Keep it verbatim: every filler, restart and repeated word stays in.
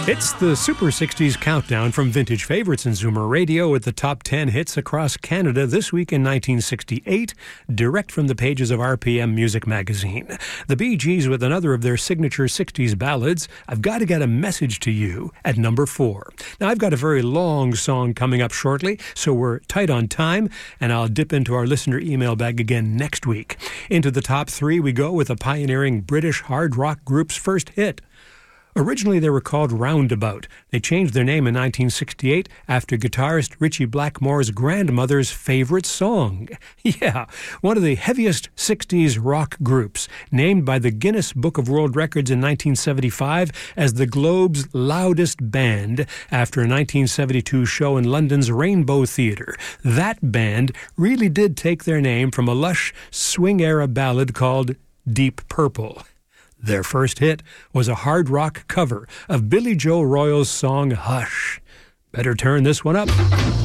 It's the Super sixties Countdown from Vintage Favorites and Zoomer Radio with the top ten hits across Canada this week in nineteen sixty-eight, direct from the pages of R P M Music Magazine. The Bee Gees with another of their signature sixties ballads, I've Got to Get a Message to You, at number four. Now, I've got a very long song coming up shortly, so we're tight on time, and I'll dip into our listener email bag again next week. Into the top three we go with a pioneering British hard rock group's first hit. Originally, they were called Roundabout. They changed their name in nineteen sixty-eight after guitarist Ritchie Blackmore's grandmother's favorite song. Yeah, one of the heaviest sixties rock groups, named by the Guinness Book of World Records in nineteen seventy-five as the Globe's loudest band after a nineteen seventy-two show in London's Rainbow Theatre. That band really did take their name from a lush swing-era ballad called Deep Purple. Their first hit was a hard rock cover of Billy Joe Royal's song Hush. Better turn this one up.